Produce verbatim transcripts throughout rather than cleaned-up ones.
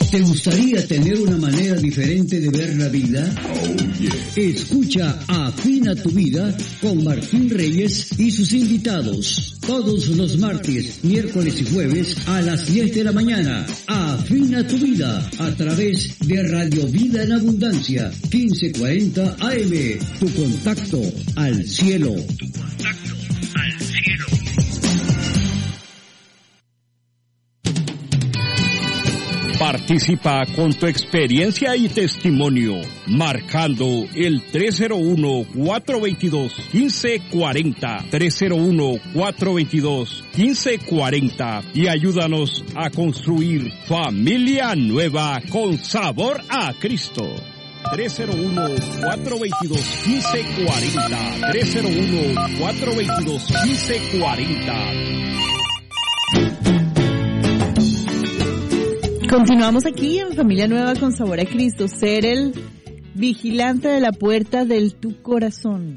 ¿Te gustaría tener una manera diferente de ver la vida? Oh, yeah. Escucha Afina tu Vida con Martín Reyes y sus invitados. Todos los martes, miércoles y jueves a las diez de la mañana. Afina tu Vida a través de Radio Vida en Abundancia, quince cuarenta A M. Tu contacto al cielo. Tu contacto al cielo. Participa con tu experiencia y testimonio, marcando el tres cero uno, cuatro dos dos, uno cinco cuatro cero, tres cero uno, cuatro dos dos, uno cinco cuatro cero, y ayúdanos a construir familia nueva con sabor a Cristo. tres cero uno, cuatro dos dos, uno cinco cuatro cero, tres cero uno, cuatro dos dos, uno cinco cuatro cero. Continuamos aquí en Familia Nueva con Sabor a Cristo, ser el vigilante de la puerta de tu corazón,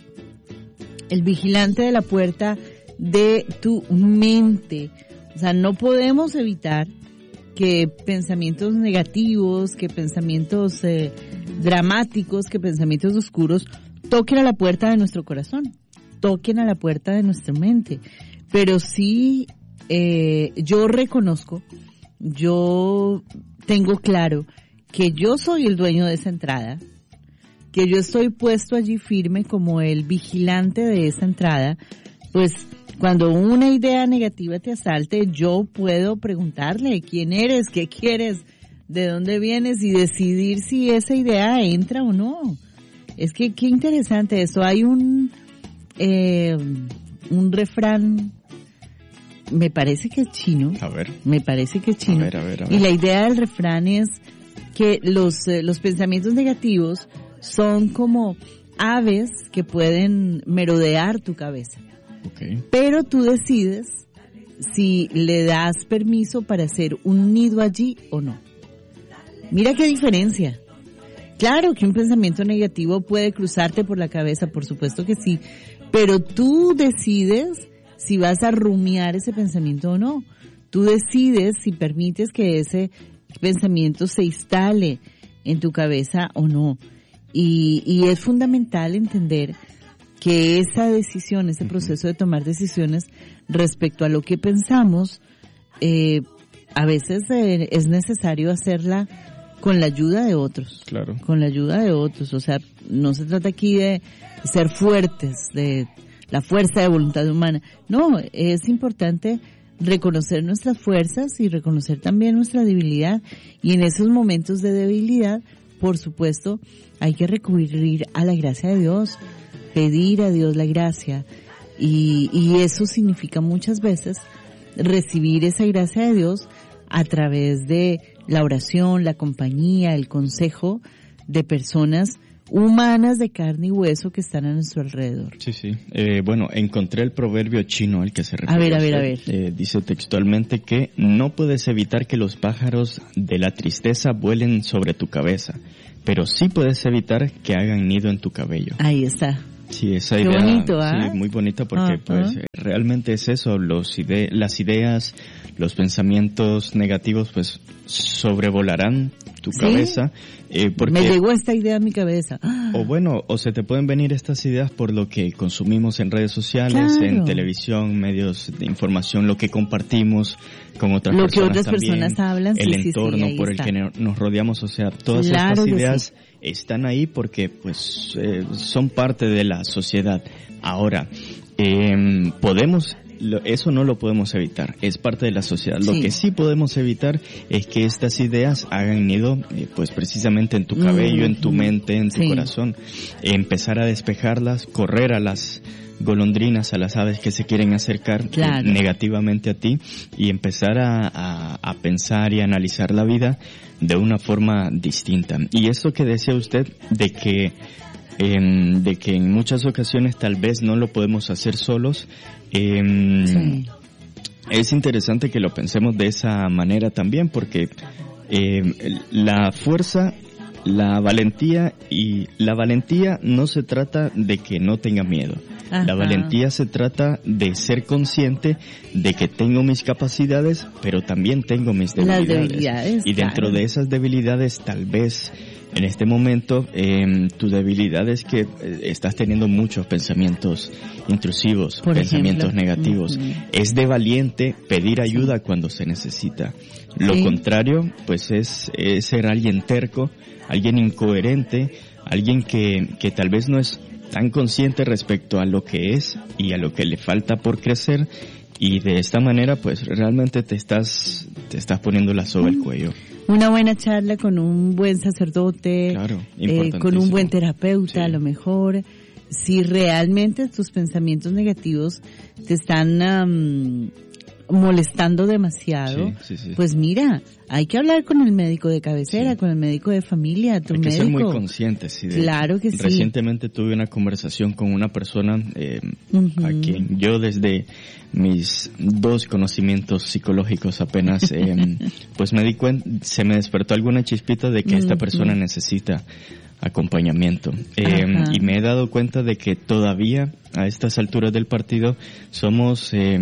el vigilante de la puerta de tu mente. O sea, no podemos evitar que pensamientos negativos, que pensamientos eh, dramáticos, que pensamientos oscuros toquen a la puerta de nuestro corazón, toquen a la puerta de nuestra mente. Pero sí, eh, yo reconozco, yo tengo claro que yo soy el dueño de esa entrada, que yo estoy puesto allí firme como el vigilante de esa entrada. Pues cuando una idea negativa te asalte, yo puedo preguntarle quién eres, qué quieres, de dónde vienes y decidir si esa idea entra o no. Es que qué interesante esto. Hay un eh, un refrán, me parece que es chino. A ver. Me parece que es chino. A ver, a ver, a ver. Y la idea del refrán es que los, eh, los pensamientos negativos son como aves que pueden merodear tu cabeza. Okay. Pero tú decides si le das permiso para hacer un nido allí o no. Mira qué diferencia. Claro que un pensamiento negativo puede cruzarte por la cabeza, por supuesto que sí, pero tú decides si vas a rumiar ese pensamiento o no. Tú decides si permites que ese pensamiento se instale en tu cabeza o no. Y, y es fundamental entender que esa decisión, ese proceso de tomar decisiones respecto a lo que pensamos, eh, a veces eh, es necesario hacerla con la ayuda de otros. Claro. Con la ayuda de otros. O sea, no se trata aquí de ser fuertes, de la fuerza de voluntad humana. No, es importante reconocer nuestras fuerzas y reconocer también nuestra debilidad. Y en esos momentos de debilidad, por supuesto, hay que recurrir a la gracia de Dios, pedir a Dios la gracia. Y, y eso significa muchas veces recibir esa gracia de Dios a través de la oración, la compañía, el consejo de personas humanas de carne y hueso que están a nuestro alrededor. Sí, sí. Eh, bueno, encontré el proverbio chino al que se refiere. A ver, a ver, a ver. Eh, dice textualmente que no puedes evitar que los pájaros de la tristeza vuelen sobre tu cabeza, pero sí puedes evitar que hagan nido en tu cabello. Ahí está. Sí, esa Qué idea, bonito, ¿ah? sí, muy bonita porque Uh-huh. pues realmente es eso, los ide- las ideas, los pensamientos negativos pues sobrevolarán tu ¿Sí? cabeza. Eh, porque, Me llegó esta idea a mi cabeza. O bueno, o se te pueden venir estas ideas por lo que consumimos en redes sociales, Claro. en televisión, medios de información, lo que compartimos con otras Lo que personas otras también, personas hablan, el sí, sí, entorno sí, ahí por está. el que no- nos rodeamos, o sea, todas Claro estas que ideas sí. están ahí porque pues eh, son parte de la sociedad. Ahora, eh, podemos Lo, eso no lo podemos evitar, es parte de la sociedad. Lo Sí. que sí podemos evitar es que estas ideas hagan nido, eh, pues precisamente en tu cabello, Mm, en tu mente, en tu sí. corazón. Eh, empezar a despejarlas, correr a las golondrinas, a las aves que se quieren acercar Claro. eh, negativamente a ti y empezar a, a, a pensar y a analizar la vida de una forma distinta. Y eso que decía usted de que Eh, de que en muchas ocasiones tal vez no lo podemos hacer solos. Eh, Sí. Es interesante que lo pensemos de esa manera también, porque eh, la fuerza la valentía y la valentía no se trata de que no tenga miedo. Ajá. La valentía se trata de ser consciente de que tengo mis capacidades, pero también tengo mis debilidades. Las debilidades, y dentro claro. de esas debilidades, tal vez en este momento, eh, tu debilidad es que eh, estás teniendo muchos pensamientos intrusivos, Por pensamientos ejemplo. negativos. Uh-huh. Es de valiente pedir ayuda sí. cuando se necesita. Lo sí. contrario, pues es, es ser alguien terco, alguien incoherente, alguien que, que tal vez no es tan consciente respecto a lo que es y a lo que le falta por crecer, y de esta manera pues realmente te estás te estás poniendo la soga al cuello. Una buena charla con un buen sacerdote, claro, eh, con un buen terapeuta, sí. a lo mejor, si realmente tus pensamientos negativos te están um, molestando demasiado, sí, sí, sí. pues mira, hay que hablar con el médico de cabecera, sí. con el médico de familia, tu hay que médico. Ser muy consciente, sí. De claro que sí. Recientemente tuve una conversación con una persona eh, uh-huh. a quien yo desde mis dos conocimientos psicológicos apenas, eh, pues me di cuenta, se me despertó alguna chispita de que uh-huh. esta persona necesita acompañamiento. Eh, y me he dado cuenta de que todavía a estas alturas del partido somos eh,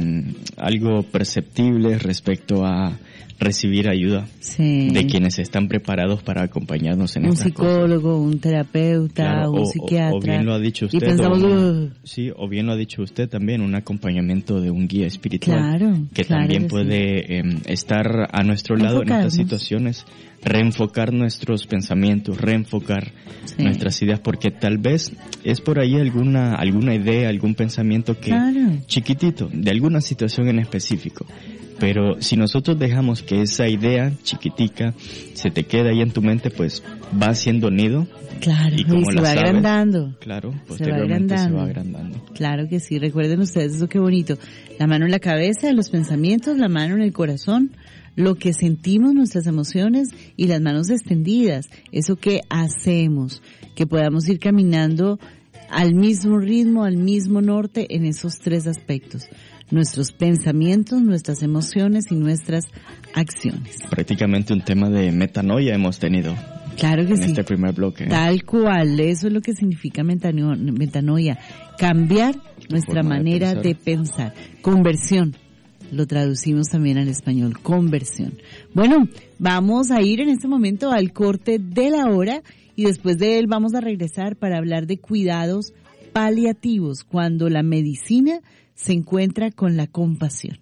algo perceptibles respecto a recibir ayuda sí. de quienes están preparados para acompañarnos en un estas cosas. Un psicólogo, un terapeuta, claro, un o, psiquiatra. O, o bien lo ha dicho usted. Y pensamos, o, uh, sí, o bien lo ha dicho usted también, un acompañamiento de un guía espiritual. Claro, que claro también que puede sí. eh, estar a nuestro lado en estas situaciones, reenfocar nuestros pensamientos, reenfocar sí. nuestras ideas, porque tal vez es por ahí alguna alguna idea, algún pensamiento que claro. chiquitito, de alguna situación en específico. Pero si nosotros dejamos que esa idea chiquitica se te quede ahí en tu mente, pues va haciendo nido. Claro, y, como y se la va sabes, agrandando. Claro, se posteriormente va se va agrandando. Claro que sí, recuerden ustedes eso, qué bonito. La mano en la cabeza, los pensamientos, la mano en el corazón, lo que sentimos, nuestras emociones, y las manos extendidas, eso que hacemos, que podamos ir caminando al mismo ritmo, al mismo norte en esos tres aspectos. Nuestros pensamientos, nuestras emociones y nuestras acciones. Prácticamente un tema de metanoia hemos tenido. Claro que en sí. este primer bloque. Tal cual, eso es lo que significa metano- metanoia. Cambiar nuestra manera de pensar. de pensar. Conversión. Lo traducimos también al español, conversión. Bueno, vamos a ir en este momento al corte de la hora y después de él vamos a regresar para hablar de cuidados paliativos cuando la medicina se encuentra con la compasión.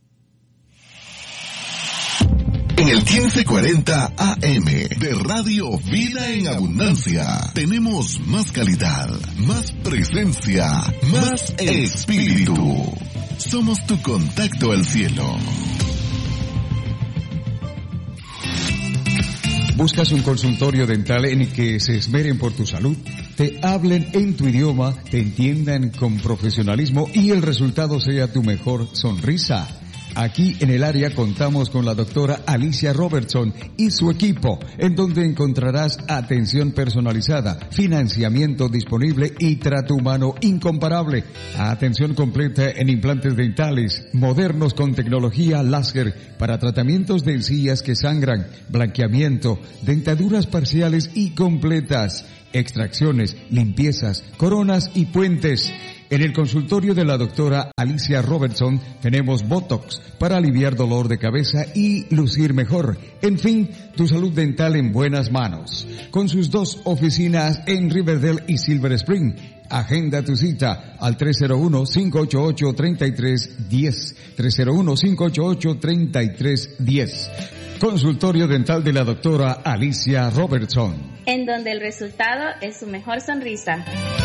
En el quince cuarenta A M de Radio Vida en Abundancia tenemos más calidad, más presencia, más espíritu. Somos tu contacto al cielo. ¿Buscas un consultorio dental en el que se esmeren por tu salud? Te hablen en tu idioma, te entiendan con profesionalismo y el resultado sea tu mejor sonrisa. Aquí en el área contamos con la doctora Alicia Robertson y su equipo, en donde encontrarás atención personalizada, financiamiento disponible y trato humano incomparable. Atención completa en implantes dentales, modernos con tecnología láser para tratamientos de encías que sangran, blanqueamiento, dentaduras parciales y completas, extracciones, limpiezas, coronas y puentes. En el consultorio de la doctora Alicia Robertson tenemos Botox para aliviar dolor de cabeza y lucir mejor. En fin, tu salud dental en buenas manos. Con sus dos oficinas en Riverdale y Silver Spring. Agenda tu cita al tres cero uno, cinco ocho ocho, tres tres uno cero. tres cero uno, cinco ocho ocho, tres tres uno cero. Consultorio dental de la doctora Alicia Robertson. En donde el resultado es su mejor sonrisa.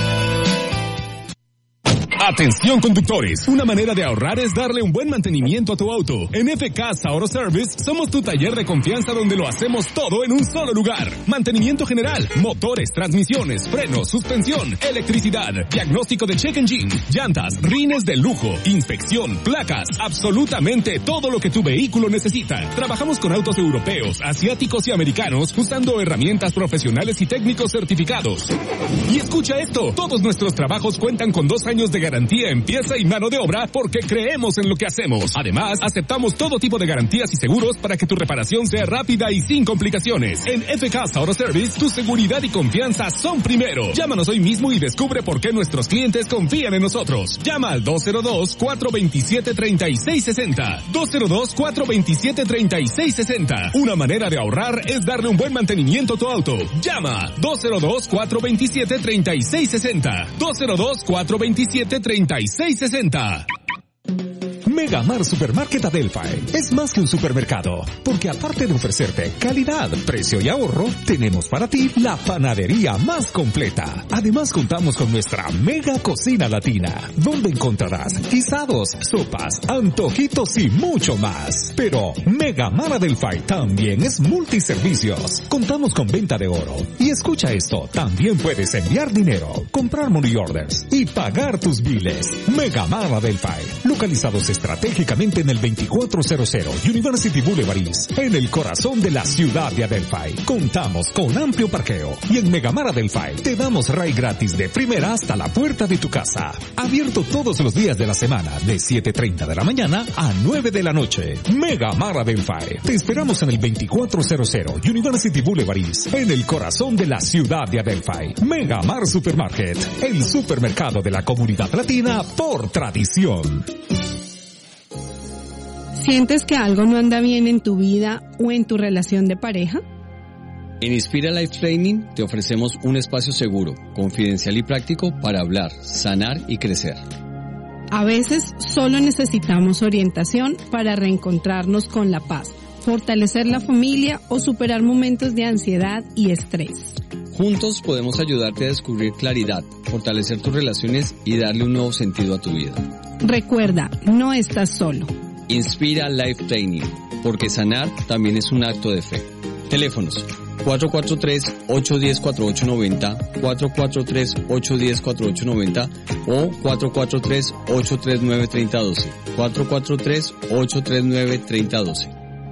Atención conductores, una manera de ahorrar es darle un buen mantenimiento a tu auto. En F K Auto Service somos tu taller de confianza donde lo hacemos todo en un solo lugar. Mantenimiento general, motores, transmisiones, frenos, suspensión, electricidad, diagnóstico de check engine, llantas, rines de lujo, inspección, placas, absolutamente todo lo que tu vehículo necesita. Trabajamos con autos europeos, asiáticos y americanos usando herramientas profesionales y técnicos certificados. Y escucha esto, todos nuestros trabajos cuentan con dos años de garantía garantía en pieza y mano de obra porque creemos en lo que hacemos. Además, aceptamos todo tipo de garantías y seguros para que tu reparación sea rápida y sin complicaciones. En F K Auto Service, tu seguridad y confianza son primero. Llámanos hoy mismo y descubre por qué nuestros clientes confían en nosotros. Llama al dos cero dos, cuatro dos siete, tres seis seis cero. dos cero dos, cuatro dos siete, tres seis seis cero. Una manera de ahorrar es darle un buen mantenimiento a tu auto. Llama dos cero dos, cuatro dos siete, tres seis seis cero. dos cero dos, cuatro dos siete, tres seis seis cero. Megamar Supermarket Adelphi es más que un supermercado, porque aparte de ofrecerte calidad, precio y ahorro, tenemos para ti la panadería más completa. Además contamos con nuestra mega cocina latina, donde encontrarás guisados, sopas, antojitos y mucho más. Pero Megamar Adelphi también es multiservicios. Contamos con venta de oro. Y escucha esto, también puedes enviar dinero, comprar money orders y pagar tus biles. Megamar Adelphi, localizados estratégicamente en el veinticuatro cero cero University Boulevard East, en el corazón de la ciudad de Adelphi. Contamos con amplio parqueo y en Megamar Adelphi te damos ray gratis de primera hasta la puerta de tu casa. Abierto todos los días de la semana de siete treinta de la mañana a nueve de la noche. Megamar Adelphi. Te esperamos en el veinticuatro cero cero University Boulevard East, en el corazón de la ciudad de Adelphi. Megamar Supermarket, el supermercado de la comunidad latina por tradición. ¿Sientes que algo no anda bien en tu vida o en tu relación de pareja? En Inspira Life Training te ofrecemos un espacio seguro, confidencial y práctico para hablar, sanar y crecer. A veces solo necesitamos orientación para reencontrarnos con la paz, fortalecer la familia o superar momentos de ansiedad y estrés. Juntos podemos ayudarte a descubrir claridad, fortalecer tus relaciones y darle un nuevo sentido a tu vida. Recuerda, no estás solo. Inspira Life Training, porque sanar también es un acto de fe. Teléfonos cuatro cuatro tres, ocho uno cero, cuatro ocho nueve cero, cuatro cuatro tres, ocho uno cero, cuatro ocho nueve cero o cuatro cuatro tres, ocho tres nueve, tres cero uno dos, cuatro cuatro tres, ocho tres nueve, tres cero uno dos.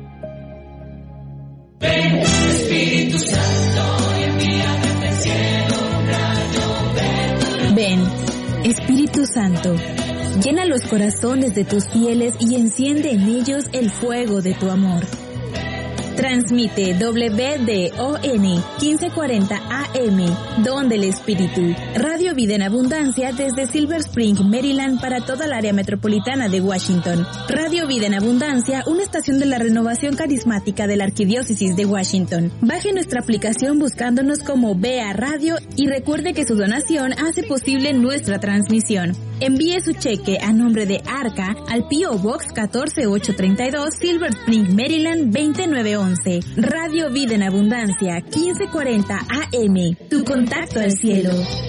Ven, Espíritu Santo, y envíame del cielo un rayo. Ven, Espíritu Santo, llena los corazones de tus fieles y enciende en ellos el fuego de tu amor. Transmite W D O N quince cuarenta A M, Don del Espíritu, Radio Vida en Abundancia desde Silver Spring, Maryland para toda el área metropolitana de Washington. Radio Vida en Abundancia, una estación de la renovación carismática de la Arquidiócesis de Washington. Baje nuestra aplicación buscándonos como B A Radio y recuerde que su donación hace posible nuestra transmisión. Envíe su cheque a nombre de Arca al P O Box catorce ocho treinta y dos, Silver Spring, Maryland veinte nueve once. Radio Vida en Abundancia, quince cuarenta A M. Tu contacto al cielo.